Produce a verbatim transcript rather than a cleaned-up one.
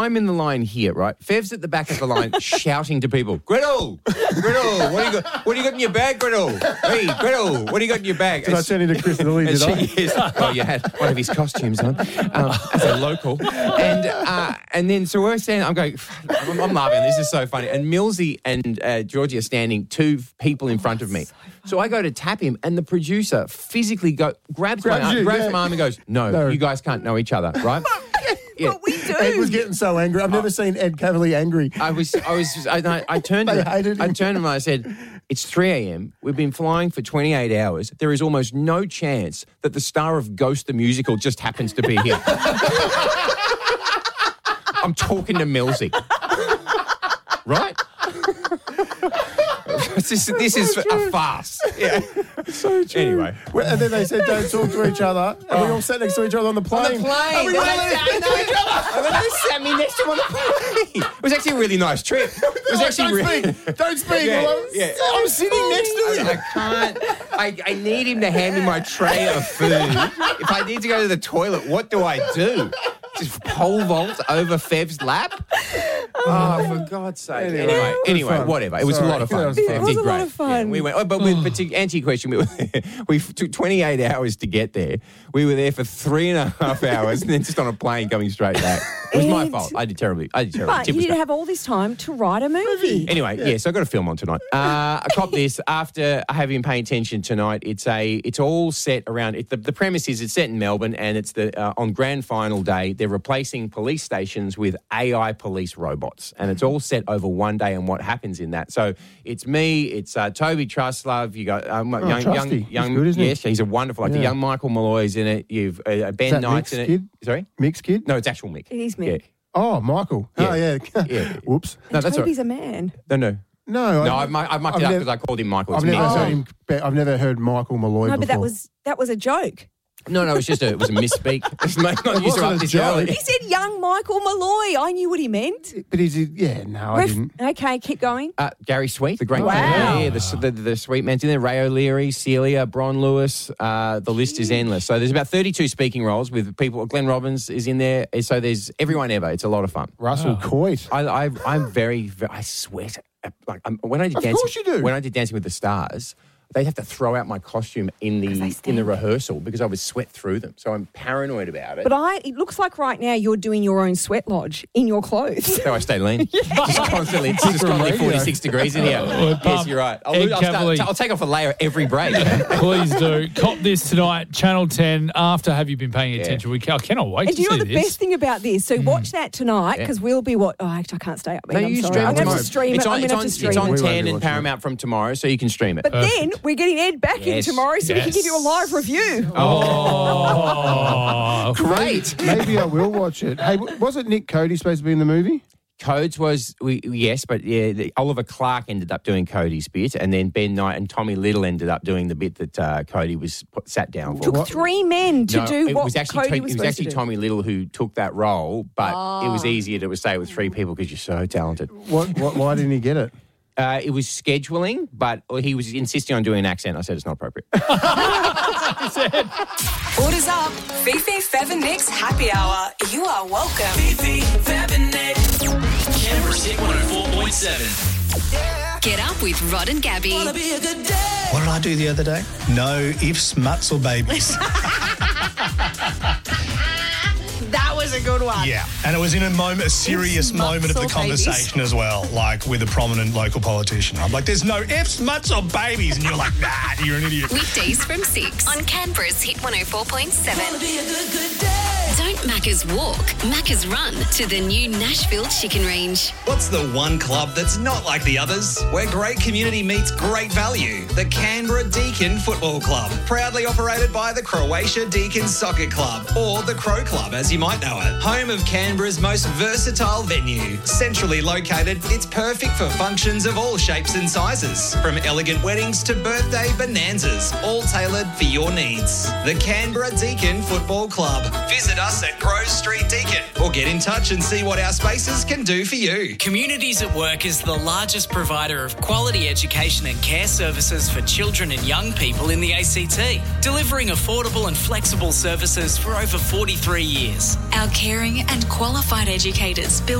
I'm in the line here, right? Fev's at the back of the line shouting to people, Gretel, Gretel, what do you got, what do you got in your bag, Gretel? Hey, Gretel, what do you got in your bag? Did I turn into Chris Lilly, did I? Yes. Well, you had one of his costumes on um, as a local. And uh, and then, so we're standing, I'm going, I'm, I'm laughing, this is so funny. And Millsy and uh, Georgie are standing two people in front of me. So, so I go to tap him, and the producer physically go grabs, Grabs my you, arm, grabs yeah. my arm and goes, no, No. you guys can't know each other, right? Yeah. But we do. Ed was getting so angry. I've never seen Ed Cavalier angry. I was, I was, just, I, I turned, They to, hated I him. turned to him and I said, "It's three a.m. We've been flying for twenty-eight hours. There is almost no chance that the star of Ghost the musical just happens to be here." I'm talking to Millsy, right? this is, this is a farce. Yeah. So true. Anyway. Well, and then they said, don't talk to each other. And we all sat next to each other on the plane. On the plane. And we They really sat did. next to each other. And then they sat me next to him on the plane. It was actually a really nice trip. It was No, actually don't really... speak. Don't speak. Yeah, Well, I'm, yeah. I'm sitting next to I, him. I can't. I, I need him to hand me my tray of food. If I need to go to the toilet, what do I do? Just pole vault over Fev's lap? Oh, for God's sake. Anyway, Anyway, it was anyway, fun. whatever. It was Sorry. a lot of fun. It was fun. Yeah, It was did a lot great. of fun. Yeah, we went, oh, but, we, but to answer your question, we, were, we took twenty-eight hours to get there. We were there for three and a half hours and then just on a plane coming straight back. It was my And- fault. I did terribly. I did terribly. But Tip you was didn't great. have all this time to write a movie. Anyway, yeah. so I got a film on tonight. Uh, I cop this after I have been paying attention tonight. It's a, it's all set around. It, the, the premise is it's set in Melbourne, and it's the uh, on grand final day. They're replacing police stations with A I police robots, and it's all set over one day and what happens in that. So it's me, it's uh, Toby Truslove. You got um, young, young, Trusty. He's young. good, isn't he? Yes, he's a wonderful actor. Yeah. Young Michael Malloy's in it. You've uh, Ben that Knight's Mick's in it. kid? Sorry, Mixed kid? no, it's actual Mick. It is Mick. Yeah. Oh, Michael. Oh, Yeah. yeah. Yeah. Whoops. No, that's all Toby's right. a man. No, no, No, no. I've, mu- I've mucked I've it up nev- because I called him Michael. It's I've never Mick. heard him. I've never heard Michael Malloy No, before. but that was that was a joke. No, no, it was just a, it was a misspeak. It's not, not It used to wasn't up a this joke. early. He said young Michael Malloy. I knew what he meant. But is he? Yeah, no, I Ref- didn't. Okay, keep going. Uh, Gary Sweet, the great Wow. yeah, yeah, the, the, the sweet man's in there. Ray O'Leary, Celia, Bron Lewis. Uh, the list is endless. So there's about thirty-two speaking roles with people. Glenn Robbins is in there. So there's everyone ever. It's a lot of fun. Russell Coit. I, I, I'm very, very, I sweat. Like I'm, when I did Of dancing, course you do. When I did Dancing with the Stars, they'd have to throw out my costume in the they in stink. the rehearsal because I would sweat through them. So I'm paranoid about it. But I, it looks like right now you're doing your own sweat lodge in your clothes. So I stay lean. Just constantly, it's just constantly radio. forty-six degrees in here. Well, Yes, Bob, you're right. I'll, Ed lose- I'll, start, Cavalier. I'll take off a layer every break. Please do. Cop this tonight, Channel ten, after Have You Been Paying Attention? We ca- I cannot wait And to do you know see what the this. best thing about this? So watch that tonight Yeah. because we'll be what? Oh, actually, I can't stay up. No, I'm you sorry. stream I'm it going to tomorrow. have to stream it's it. on, I'm it's going to on, have to stream it's on We it. won't be ten and watching Paramount from tomorrow, so you can stream it. But then we're getting Ed back Yes. in tomorrow so we can Yes. give you a live review. Oh, Great. Maybe I will watch it. Hey, was it Nick Cody supposed to be in the movie? Codes was, we, yes, but yeah, the, Oliver Clark ended up doing Cody's bit, and then Ben Knight and Tommy Little ended up doing the bit that uh, Cody was put, sat down for. Took three men to No, do it what was actually Cody to- was it was supposed actually to do. Tommy Little who took that role, but it was Ah. easier to say it with three people because you're so talented. What, what? Why didn't he get it? Uh, it was scheduling, but he was insisting on doing an accent. I said it's not appropriate. Orders up. Fifi, Fev and Nick's happy hour. You are welcome. Fifi, Fev and Nick. Canberra's Hit one oh four point seven. Get up with Rod and Gabby. Wanna be a good day. What did I do the other day? No ifs, muts or babies. That was a good one. Yeah, and it was in a moment, a serious Ifs, moment of muts, the or babies. conversation as well, like with a prominent local politician. I'm like, there's no ifs, muts or babies. And you're like, nah, you're an idiot. Weekdays from six on Canberra's Hit one oh four point seven. Wanna be a good, good day. Don't Macca's walk, Macca's run to the new Nashville Chicken Range. What's the one club that's not like the others? Where great community meets great value. The Canberra Deakin Football Club. Proudly operated by the Croatia Deakin Soccer Club, or the Crow Club as you might know it. Home of Canberra's most versatile venue. Centrally located, it's perfect for functions of all shapes and sizes. From elegant weddings to birthday bonanzas, all tailored for your needs. The Canberra Deakin Football Club. Visit us at Grove Street Deakin or get in touch and see what our spaces can do for you. Communities at Work is the largest provider of quality education and care services for children and young people in the A C T, delivering affordable and flexible services for over forty-three years. Our caring and qualified educators build